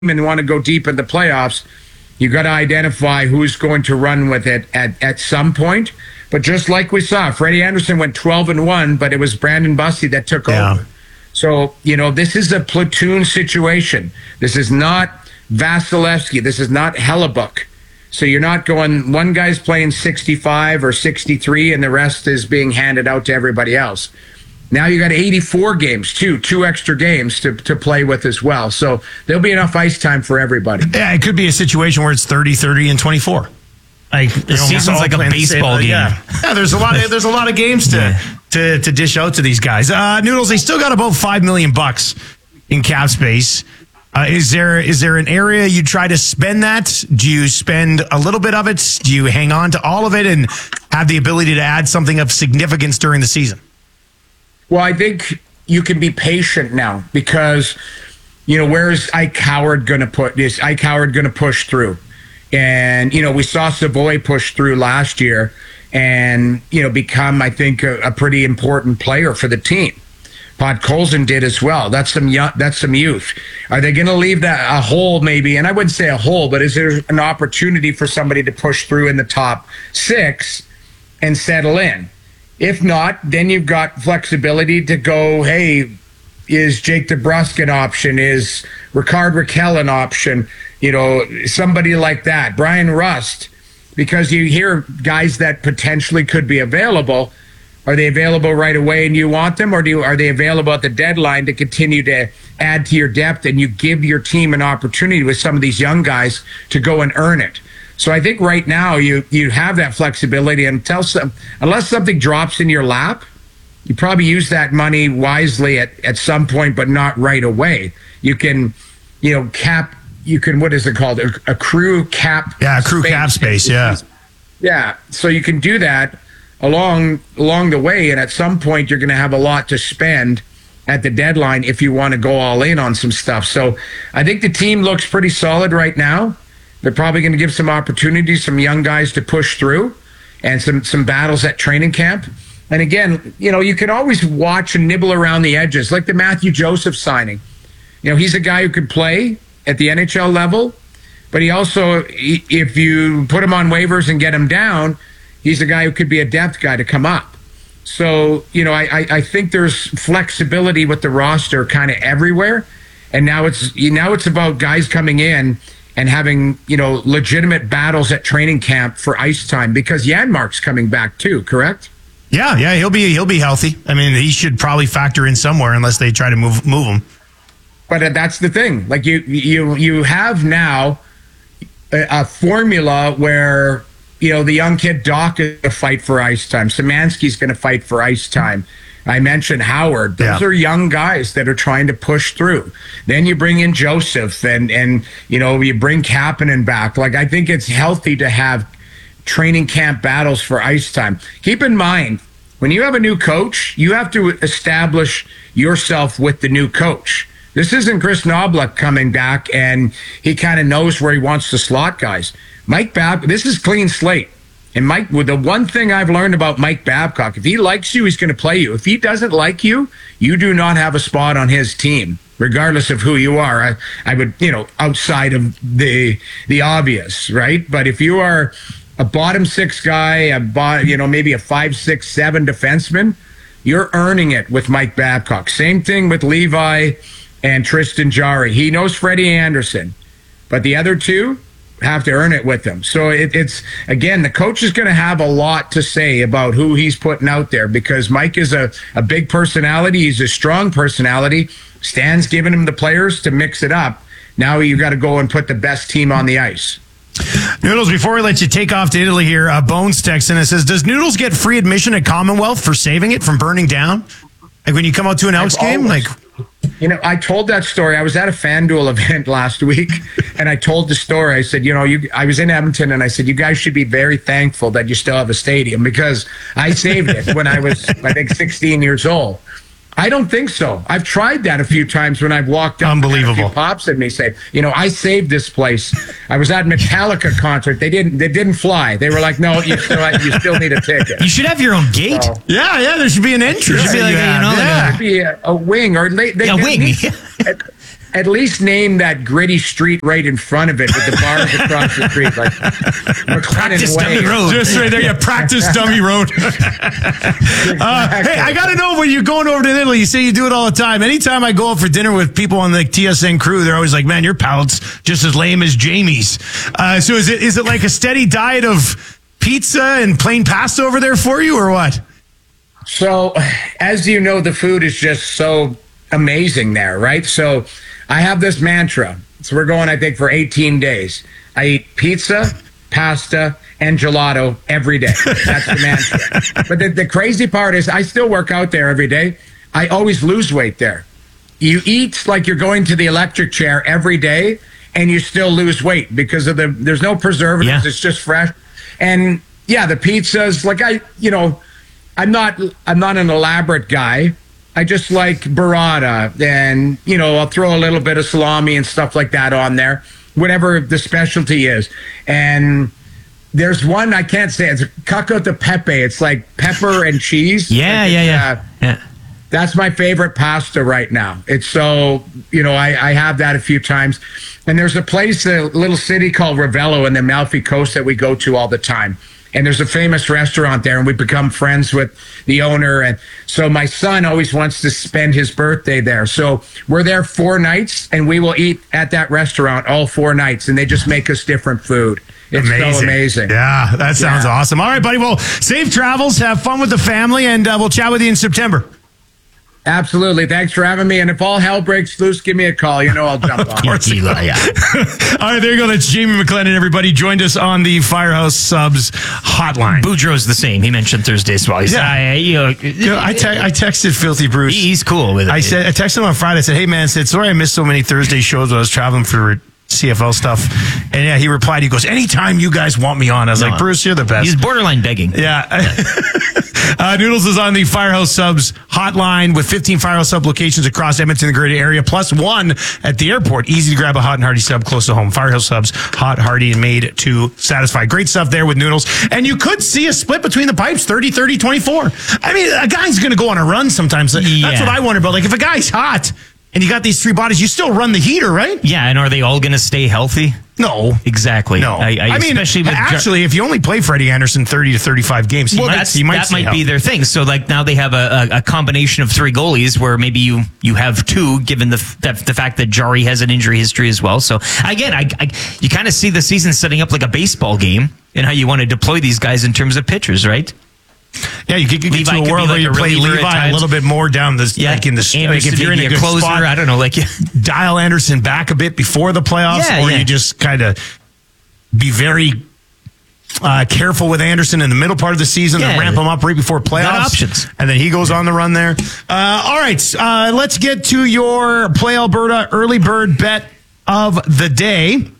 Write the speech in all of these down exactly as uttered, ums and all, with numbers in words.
and want to go deep in the playoffs, you got to identify who's going to run with it at, at some point. But just like we saw, Freddie Anderson went twelve and one, but it was Brandon Busty that took yeah. over. So, you know, this is a platoon situation. This is not Vasilevsky. This is not Hellebuck. So you're not going, one guy's playing sixty-five or sixty-three and the rest is being handed out to everybody else. Now you got eighty-four games, too, two extra games to, to play with as well. So there'll be enough ice time for everybody. Yeah, it could be a situation where it's thirty, thirty, and twenty-four. Like the season's like a baseball game. Yeah. yeah, there's a lot of there's a lot of games to yeah. to, to dish out to these guys. Uh, Noodles, they still got about five million bucks in cap space. Uh, is there is there an area you try to spend that? Do you spend a little bit of it? Do you hang on to all of it and have the ability to add something of significance during the season? Well, I think you can be patient now because, you know, where is Ike Howard going to put? Is Ike Howard going to push through? And, you know, we saw Savoy push through last year and, you know, become, I think, a, a pretty important player for the team. Podkolzin did as well. That's some young, that's some youth. Are they going to leave that a hole maybe? And I wouldn't say a hole, but is there an opportunity for somebody to push through in the top six and settle in? If not, then you've got flexibility to go, hey, is Jake DeBrusk an option? Is Ricard Raquel an option? You know, somebody like that. Brian Rust, because you hear guys that potentially could be available. Are they available right away and you want them? Or do you, are they available at the deadline to continue to add to your depth and you give your team an opportunity with some of these young guys to go and earn it? So I think right now you you have that flexibility until some, unless something drops in your lap, you probably use that money wisely at, at some point, but not right away. You can, you know, cap, you can, what is it called? Accrue cap. Yeah, accrue space. cap space, yeah. Yeah, so you can do that along along the way, and at some point you're going to have a lot to spend at the deadline if you want to go all in on some stuff. So I think the team looks pretty solid right now. They're probably going to give some opportunities, some young guys to push through and some, some battles at training camp. And again, you know, you can always watch and nibble around the edges, like the Matthew Joseph signing. You know, he's a guy who could play at the N H L level, but he also, if you put him on waivers and get him down, he's a guy who could be a depth guy to come up. So, you know, I, I think there's flexibility with the roster kind of everywhere. And now it's now it's about guys coming in and having, you know, legitimate battles at training camp for ice time, because Janmark's coming back too, correct? Yeah, yeah, he'll be he'll be healthy. I mean, he should probably factor in somewhere unless they try to move move him. But that's the thing. Like you you you have now a, a formula where, you know, the young kid Doc is going to fight for ice time. Szymanski's going to fight for ice time. I mentioned Howard. Those yeah. are young guys that are trying to push through. Then you bring in Joseph and, and you know, you bring Kapanen back. Like, I think it's healthy to have training camp battles for ice time. Keep in mind, when you have a new coach, you have to establish yourself with the new coach. This isn't Chris Knoblauch coming back and he kind of knows where he wants to slot guys. Mike Babcock, this is clean slate. And Mike, well, the one thing I've learned about Mike Babcock, if he likes you, he's going to play you. If he doesn't like you, you do not have a spot on his team, regardless of who you are. I, I would, you know, outside of the the obvious, right? But if you are a bottom six guy, a bot, you know, maybe a five, six, seven defenseman, you're earning it with Mike Babcock. Same thing with Levi and Tristan Jarry. He knows Freddie Anderson, but the other two have to earn it with them. So it, it's, again, the coach is going to have a lot to say about who he's putting out there, because Mike is a, a big personality. He's a strong personality. Stan's giving him the players to mix it up. Now you got to go and put the best team on the ice. Noodles, before we let you take off to Italy here, uh, Bones texts in and says, does Noodles get free admission at Commonwealth for saving it from burning down? Like when you come out to an Elks game? Like, you know, I told that story. I was at a FanDuel event last week, and I told the story. I said, you know, you, I was in Edmonton, and I said, you guys should be very thankful that you still have a stadium, because I saved it when I was, I think, sixteen years old. I don't think so. I've tried that a few times when I've walked up. Unbelievable. And a few pops at me say, you know, I saved this place. I was at a Metallica concert. They didn't. They didn't fly. They were like, no, you still, you still need a ticket. You should have your own gate. So, yeah, yeah. There should be an entrance. There should be like, yeah, you know, yeah. There should be a, a wing, or they, they yeah, wing. Need, at least name that gritty street right in front of it with the bars across the street, like practice dummy road. Just right there, yeah, practice dummy road. Exactly. uh, hey, I got to know when you're going over to Italy. You say you do it all the time. Anytime I go out for dinner with people on the T S N crew, they're always like, "Man, your palate's just as lame as Jamie's." Uh, so is it is it like a steady diet of pizza and plain pasta over there for you, or what? So, as you know, the food is just so amazing there, right? So, I have this mantra. So, we're going, I think, for eighteen days. I eat pizza, pasta, and gelato every day. That's the mantra. But the, the crazy part is I still work out there every day. I always lose weight there. You eat like you're going to the electric chair every day, and you still lose weight because of the, there's no preservatives. Yeah. It's just fresh. And yeah, the pizzas, like I, you know, I'm not, I'm not an elaborate guy. I just like burrata, and, you know, I'll throw a little bit of salami and stuff like that on there, whatever the specialty is. And there's one, I can't say, it's cacio de pepe. It's like pepper and cheese. Yeah, like yeah, yeah. Uh, yeah. That's my favorite pasta right now. It's so, you know, I, I have that a few times. And there's a place, a little city called Ravello in the Amalfi Coast that we go to all the time. And there's a famous restaurant there, and we become friends with the owner. And so my son always wants to spend his birthday there. So we're there four nights, and we will eat at that restaurant all four nights. And they just make us different food. It's amazing. So amazing. Yeah, that sounds yeah. awesome. All right, buddy. Well, safe travels. Have fun with the family, and uh, we'll chat with you in September. Absolutely. Thanks for having me. And if all hell breaks loose, give me a call. You know I'll jump on. Of course you will. Yeah. All right, there you go. That's Jamie McLennan, everybody. Joined us on the Firehouse Subs hotline. Boudreaux's the same. He mentioned Thursday as well. He's, yeah. I, you know, you know, I, te- I texted Filthy Bruce. He's cool with it. I said, I texted him on Friday. I said, hey, man, I said, sorry I missed so many Thursday shows when I was traveling for C F L stuff. And yeah, he replied, he goes, anytime you guys want me on. I was no, like, Bruce, you're the best. He's borderline begging. Yeah. uh, Noodles is on the Firehouse Subs hotline with fifteen Firehouse Sub locations across Edmonton and the greater area, plus one at the airport. Easy to grab a hot and hearty sub close to home. Firehouse Subs, hot, hearty, and made to satisfy. Great stuff there with Noodles. And you could see a split between the pipes, thirty thirty twenty-four. I mean, a guy's going to go on a run sometimes. Yeah. That's what I wonder about. Like, if a guy's hot and you got these three bodies, you still run the heater, right? Yeah, and are they all going to stay healthy? No. Exactly. No. I, I, I mean, especially with actually, if you only play Freddie Anderson thirty to thirty-five games, well, he might, he might that might be their thing. So, like, now they have a, a, a combination of three goalies where maybe you, you have two, given the the, the fact that Jari has an injury history as well. So, again, I, I you kind of see the season setting up like a baseball game and how you want to deploy these guys in terms of pitchers, right? Yeah, you could get Levi to a world like where you play Levi a little bit more down the yeah. like in the like if you're in a good closer, spot, I don't know, like dial Anderson back a bit before the playoffs, yeah, or yeah. you just kind of be very uh, careful with Anderson in the middle part of the season yeah. and ramp him up right before playoffs. Got options, and then he goes on the run there. Uh, all right, uh, let's get to your Play Alberta early bird bet of the day.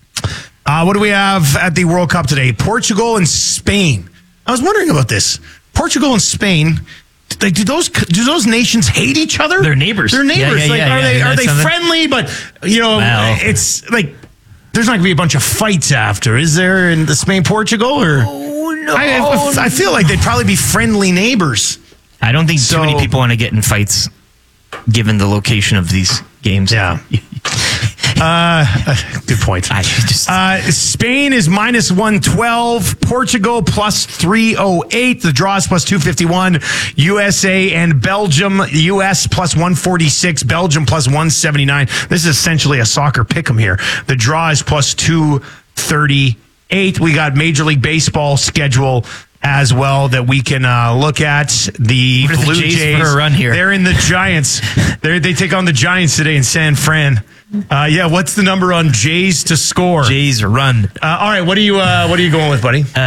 Uh, what do we have at the World Cup today? Portugal and Spain. I was wondering about this. Portugal and Spain, like, do those do those nations hate each other? They're neighbors. They're neighbors. Yeah, yeah, like, yeah, are yeah, they yeah, are they something. friendly? But you know, well. it's like there's not going to be a bunch of fights after, is there? In the Spain Portugal, or oh, no, I, I, I feel like they'd probably be friendly neighbors. I don't think so, too many people want to get in fights, given the location of these games. Yeah. Uh, good point. I just, uh, Spain is minus one twelve. Portugal plus three oh eight. The draw is plus two fifty-one. U S A and Belgium. U S plus one forty-six. Belgium plus one seventy-nine. This is essentially a soccer pick'em here. The draw is plus two thirty-eight. We got Major League Baseball schedule as well that we can uh, look at. The what are Blue the Jays, Jays for a run here? They're in the Giants. They they take on the Giants today in San Fran. Uh, yeah, what's the number on Jays to score? Jays run. Uh, all right, what are you uh, what are you going with, buddy? Uh,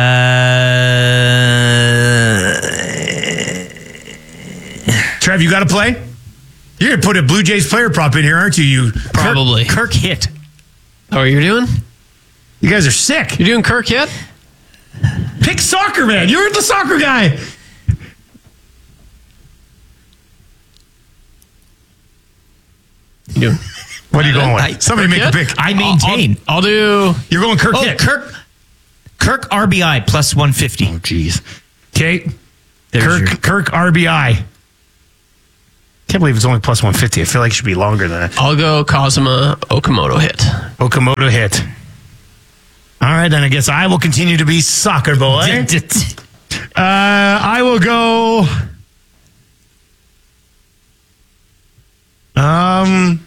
Trev, you got to play? You're gonna put a Blue Jays player prop in here, aren't you? You probably Kirk, Kirk hit. Oh, you're doing? You guys are sick. You're doing Kirk hit? Pick soccer, man. You're the soccer guy. You doing? What are you going with? I, Somebody Kirk make hit? a pick. I maintain. I'll, I'll do. You're going Kirk Oh, hit. Kirk. Kirk R B I plus one fifty. Oh, jeez. Okay. There's Kirk your- Kirk R B I. Can't believe it's only plus one fifty. I feel like it should be longer than that. I'll go Kazuma Okamoto hit. Okamoto hit. All right, then I guess I will continue to be soccer boy. uh, I will go. Um,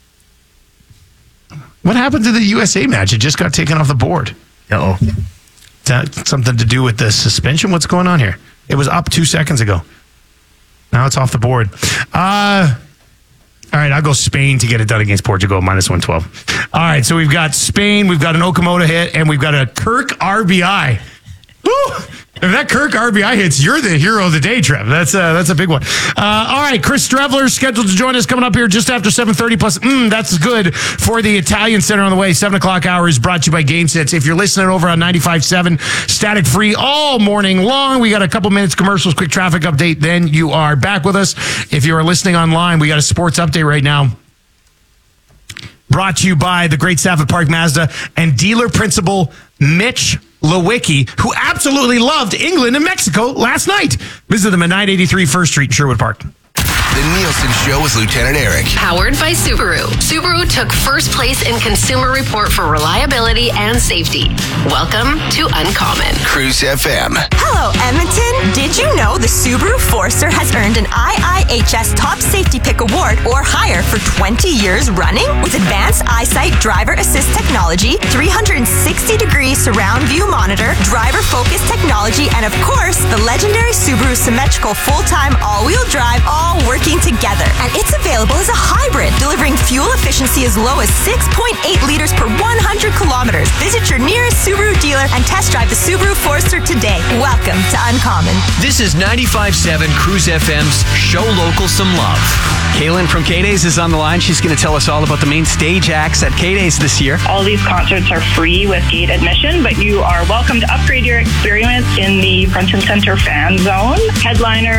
what happened to the U S A match? It just got taken off the board. Uh-oh. Is that something to do with the suspension? What's going on here? It was up two seconds ago. Now it's off the board. Uh, all right, I'll go Spain to get it done against Portugal, minus one twelve. All right, so we've got Spain, we've got an Okamoto hit, and we've got a Kirk R B I. Woo! If that Kirk R B I hits, you're the hero of the day, Trev. That's uh, that's a big one. Uh, all right, Chris Strevler scheduled to join us coming up here just after seven thirty. Plus, mm, that's good for the Italian Center on the way. seven o'clock hour is brought to you by Game Sets. If you're listening over on ninety-five point seven, static free all morning long. We got a couple minutes commercials, quick traffic update. Then you are back with us. If you are listening online, we got a sports update right now. Brought to you by the great staff at Park Mazda and dealer principal Mitch Lewicki, who absolutely loved England and Mexico last night. Visit them at nine eighty-three First Street, Sherwood Park. The Nielsen Show with Lieutenant Eric. Powered by Subaru. Subaru took first place in Consumer Report for reliability and safety. Welcome to Uncommon. Cruise F M. Hello, Edmonton. Did you know the Subaru Forester has earned an I I H S Top Safety Pick Award or higher for twenty years running? With advanced eyesight driver assist technology, three sixty degree surround view monitor, driver focus technology, and of course, the legendary Subaru symmetrical full-time all-wheel drive, all working together. And it's available as a hybrid, delivering fuel efficiency as low as six point eight liters per one hundred kilometers. Visit your nearest Subaru dealer and test drive the Subaru Forester today. Welcome to Uncommon. This is ninety-five point seven Cruise F M's Show Local Some Love. Kaylin from K-Days is on the line. She's going to tell us all about the main stage acts at K-Days this year. All these concerts are free with gate admission, but you are welcome to upgrade your experience in the front and center fan zone. Headliner